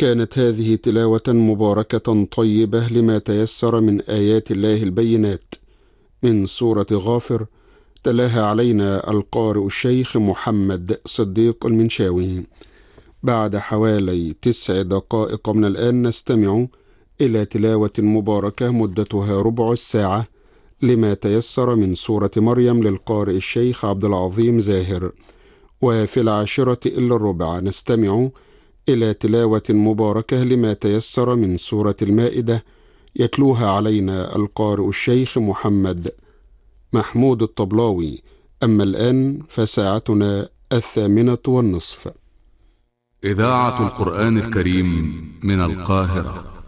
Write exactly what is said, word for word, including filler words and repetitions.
كانت هذه تلاوة مباركة طيبة لما تيسر من آيات الله البينات من سورة غافر، تلاها علينا القارئ الشيخ محمد صديق المنشاوي. بعد حوالي تسع دقائق من الآن نستمع إلى تلاوة مباركة مدتها ربع الساعة لما تيسر من سورة مريم للقارئ الشيخ عبد العظيم زاهر. وفي العاشرة إلا الربع نستمع إلى تلاوة مباركة لما تيسر من سورة المائدة يتلوها علينا القارئ الشيخ محمد محمود الطبلاوي. أما الآن فساعتنا الثامنة والنصف. إذاعة القرآن الكريم من القاهرة.